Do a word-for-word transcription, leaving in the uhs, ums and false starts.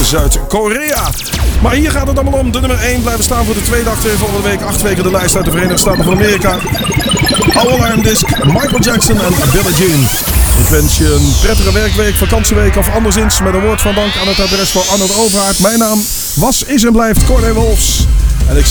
Zuid-Korea. Maar hier gaat het allemaal om. De nummer één blijven staan voor de tweede acte. Volgende week acht weken de lijst uit de Verenigde Staten van Amerika. Oude alarmdisk, Michael Jackson en Billie Jean. Ik wens je een prettige werkweek, vakantieweek of anderszins. Met een woord van dank aan het adres voor Arnold Overhaard. Mijn naam was, is en blijft Corné Wolfs. En ik